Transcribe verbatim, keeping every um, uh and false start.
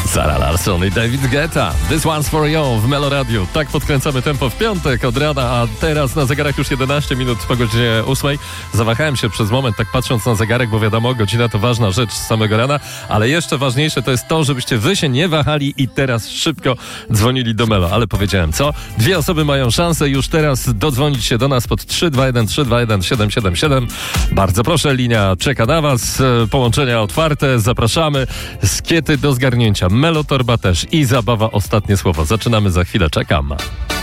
Sarah Larsson i David Guetta. This one's for you w Melo Radio. Tak podkręcamy tempo w piątek od rana, a teraz na zegarach już jedenaście minut po godzinie ósmej. Zawahałem się przez moment, tak patrząc na zegarek, bo wiadomo, godzina to ważna rzecz z samego rana, ale jeszcze ważniejsze to jest to, żebyście wy się nie wahali i teraz szybko dzwonili do Melo. Ale powiedziałem co? Dwie osoby mają szansę już teraz dodzwonić się do nas pod trzy dwa jeden trzy dwa jeden siedem siedem siedem. Bardzo proszę, linia czeka na was. Połączenia otwarte, zapraszamy. Skiety do zgarnięcia, Melo Torba też i zabawa ostatnie słowo. Zaczynamy za chwilę, czekam.